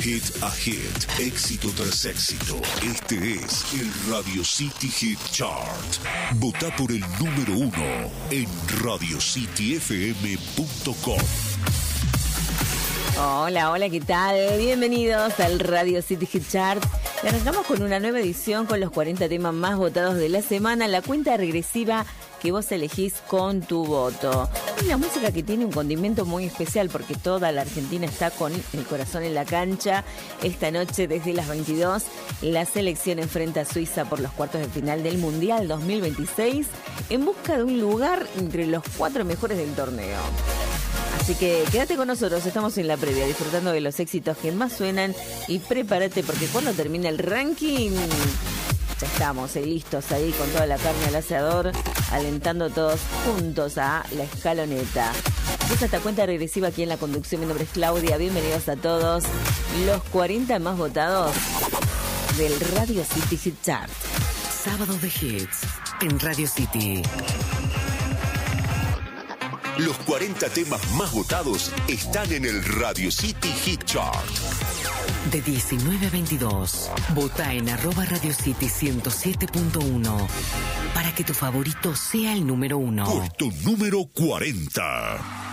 Hit a hit, éxito tras éxito. Este es el Radio City Hit Chart. Vota por el número 1 en RadioCityFM.com. Hola, hola, ¿qué tal? Bienvenidos al Radio City Hit Chart. Y arrancamos con una nueva edición con los 40 temas más votados de la semana, la cuenta regresiva que vos elegís con tu voto. Una música que tiene un condimento muy especial porque toda la Argentina está con el corazón en la cancha. Esta noche desde las 22 la selección enfrenta a Suiza por los cuartos de final del Mundial 2026 en busca de un lugar entre los 4 mejores del torneo. Así que quédate con nosotros, estamos en la previa disfrutando de los éxitos que más suenan y prepárate porque cuando termine el ranking ya estamos listos ahí con toda la carne al asador, alentando todos juntos a la escaloneta. Es esta cuenta regresiva aquí en la conducción. Mi nombre es Claudia, bienvenidos a todos. Los 40 más votados del Radio City Hit Chart. Sábado de Hits en Radio City. Los 40 temas más votados están en el Radio City Hit Chart. De 19 a 22, vota en @Radio City 107.1 para que tu favorito sea el número 1. Puesto número 40.